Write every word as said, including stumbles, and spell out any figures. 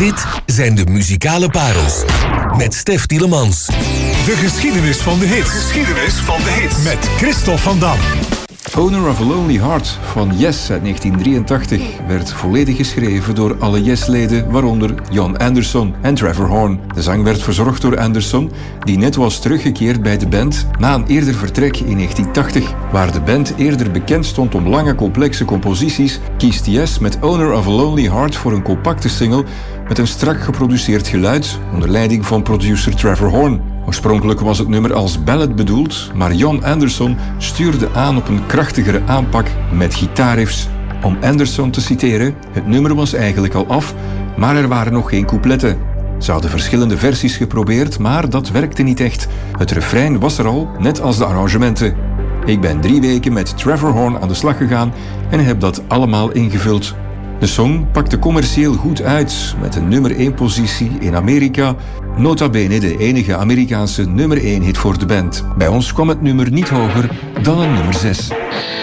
Dit zijn de muzikale parels met Stef Tielemans. De geschiedenis van de hits. Geschiedenis van de hits. Met Christophe Van Dam. Owner of a Lonely Heart van Yes uit negentien drieëntachtig werd volledig geschreven door alle Yes-leden, waaronder Jon Anderson en Trevor Horn. De zang werd verzorgd door Anderson, die net was teruggekeerd bij de band na een eerder vertrek in negentien tachtig. Waar de band eerder bekend stond om lange, complexe composities, kiest Yes met Owner of a Lonely Heart voor een compacte single met een strak geproduceerd geluid onder leiding van producer Trevor Horn. Oorspronkelijk was het nummer als ballad bedoeld, maar Jon Anderson stuurde aan op een krachtigere aanpak met gitaarriffs. Om Anderson te citeren, het nummer was eigenlijk al af, maar er waren nog geen coupletten. Ze hadden verschillende versies geprobeerd, maar dat werkte niet echt. Het refrein was er al, net als de arrangementen. Ik ben drie weken met Trevor Horn aan de slag gegaan en heb dat allemaal ingevuld. De song pakte commercieel goed uit, met een nummer één positie in Amerika, nota bene de enige Amerikaanse nummer één hit voor de band. Bij ons kwam het nummer niet hoger dan een nummer zes.